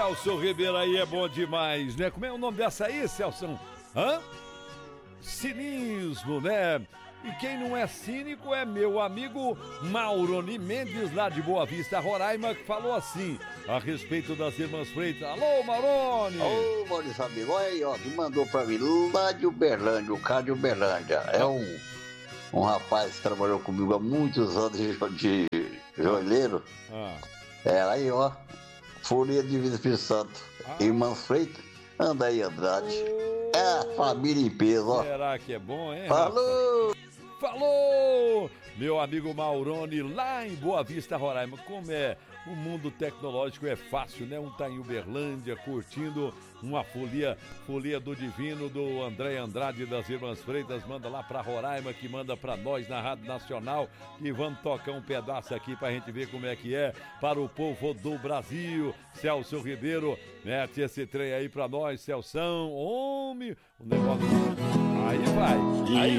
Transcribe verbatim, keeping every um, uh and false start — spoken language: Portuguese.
Celso Ribeiro aí é bom demais, né? Como é o nome dessa aí, Celso? Hã? Cinismo, né? E quem não é cínico é meu amigo Mauroni Mendes, lá de Boa Vista, Roraima, que falou assim, a respeito das irmãs Freitas. Alô, Mauroni! Ô, Maurício amigo, olha aí, ó, que mandou pra mim, lá de Uberlândia, o cara de Uberlândia. É um, um rapaz que trabalhou comigo há muitos anos de, de joalheiro. Ah. É, aí, ó, Folia de Vida Espírito Santo. Ah. Irmãs Freitas, anda aí, Andrade. Oh. É a família em peso, ó. Será que é bom, hein? Falou! Rapaz? Falou! Meu amigo Mauroni, lá em Boa Vista, Roraima. Como é? O mundo tecnológico é fácil, né? Um tá em Uberlândia, curtindo uma folia, folia do Divino, do André Andrade das Irmãs Freitas. Manda lá pra Roraima, que manda pra nós na Rádio Nacional. E vamos tocar um pedaço aqui pra gente ver como é que é para o povo do Brasil. Celso Ribeiro, mete esse trem aí pra nós, Celção. Homem, o negócio... Aí vai, aí